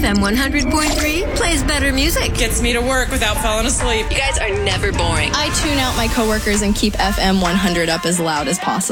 FM 100.3 plays better music. Gets me to work without falling asleep. You guys are never boring. I tune out my coworkers and keep FM 100 up as loud as possible.